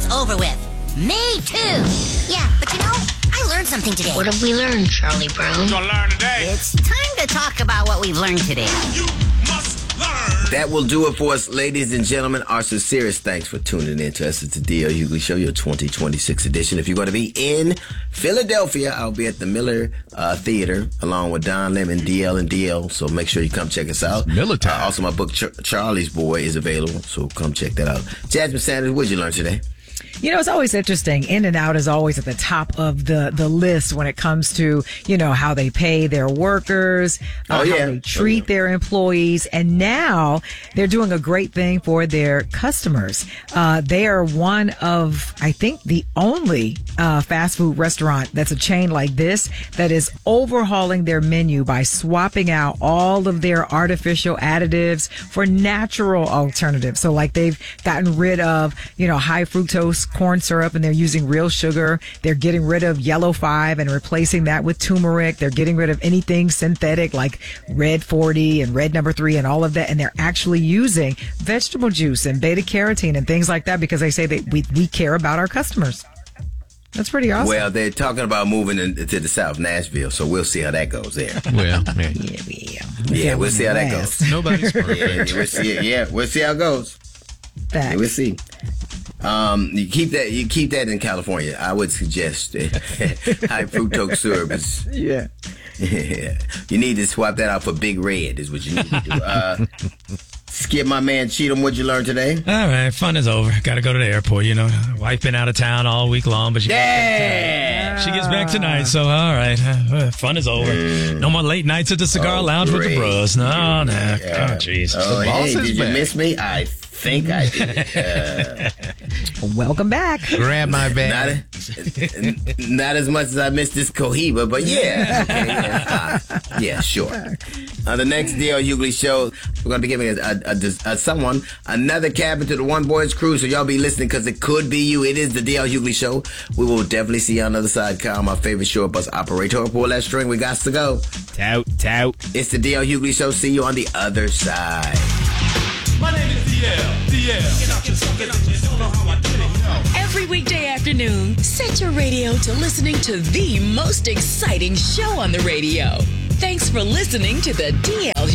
it's over with. Me too. Yeah, but I learned something today. What have we learned, Charlie Brown? We're gonna learn today. It's time to talk about what we've learned today. You must learn. That will do it for us, ladies and gentlemen. Our sincerest thanks for tuning in to us. It's the D.L. Hughley Show, your 2026 edition. If you're going to be in Philadelphia, I'll be at the Miller Theater along with Don Lemon, DL and DL. So make sure you come check us out. Miller time. Also, my book, Charlie's Boy, is available. So come check that out. Jasmine Sanders, what did you learn today? It's always interesting. In-N-Out is always at the top of the list when it comes to, how they pay their workers, how they treat their employees. And now they're doing a great thing for their customers. They are one of, I think, the only fast food restaurant that's a chain like this that is overhauling their menu by swapping out all of their artificial additives for natural alternatives. So like they've gotten rid of, high fructose corn syrup and they're using real sugar. They're getting rid of Yellow 5 and replacing that with turmeric. They're getting rid of anything synthetic like Red 40 and Red Number 3 and all of that. And they're actually using vegetable juice and beta carotene and things like that because they say that we care about our customers. That's pretty awesome. Well, they're talking about moving to the South, Nashville, so we'll see how that goes there. Well, yeah, we'll see how that goes. Nobody's perfect. We'll see how it goes. Facts. We'll see. You keep that in California. I would suggest high fructose syrup is. Yeah. You need to swap that out for Big Red is what you need to do. Skip, my man Cheatham, what'd you learn today? All right, fun is over. Got to go to the airport. Wife been out of town all week long, but she gets back tonight. So all right, fun is over. No more late nights at the cigar lounge with the bros. No. Oh, jeez. Oh, boss hey, is did you back. miss me? I think I did. Welcome back. Grab my bag. Not as much as I missed this Cohiba, but yeah. Okay, yeah, sure. On the next D.L. Hughley Show, we're going to be giving someone another cabin to the One Boys Crew, so y'all be listening because it could be you. It is the D.L. Hughley Show. We will definitely see you on the other side. Kyle, my favorite short bus operator. Pull that string. We got to go. Tout. It's the D.L. Hughley Show. See you on the other side. My name is Every weekday afternoon, set your radio to listening to the most exciting show on the radio. Thanks for listening to the DL